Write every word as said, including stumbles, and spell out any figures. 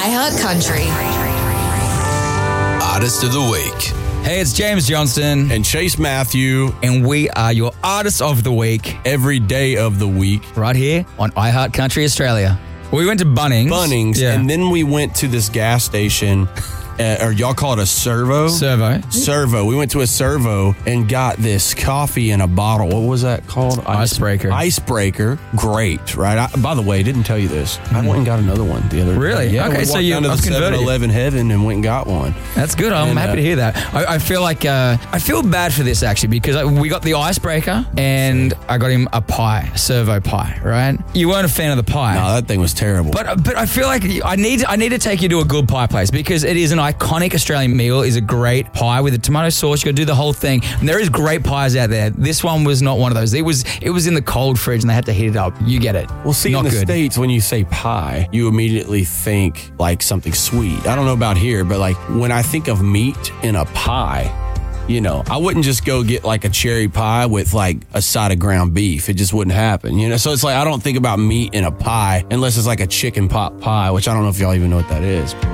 iHeartCountry. Artist of the Week. Hey, it's James Johnston. And Chase Matthew. And we are your Artist of the Week. Every day of the week. Right here on iHeartCountry Australia. We went to Bunnings. Bunnings. Yeah. And then we went to this gas station. Uh, or y'all call it a servo? Servo. Servo. We went to a servo and got this coffee in a bottle. What was that called? Icebreaker. Icebreaker. Great, right? I, by the way, I didn't tell you this. I went and got another one the other day. Really? Yeah, Okay, we so walked you- down to I've the converted you. seven eleven heaven and went and got one. That's good. I'm And, happy uh, to hear that. I, I feel like, uh, I feel bad for this actually because I, we got the icebreaker and I got him a pie, a servo pie, right? You weren't a fan of the pie. No, that thing was terrible. But but I feel like I need I need to take you to a good pie place because it is an iconic Australian meal. Is a great pie with a tomato sauce. You got to do the whole thing. And there is great pies out there. This one was not one of those. It was it was in the cold fridge and they had to heat it up. You get it. Well, see, not in the good. States, when you say pie, you immediately think like something sweet. I don't know about here, but like when I think of meat in a pie, you know, I wouldn't just go get like a cherry pie with like a side of ground beef. It just wouldn't happen, you know? So it's like I don't think about meat in a pie unless it's like a chicken pot pie, which I don't know if y'all even know what that is.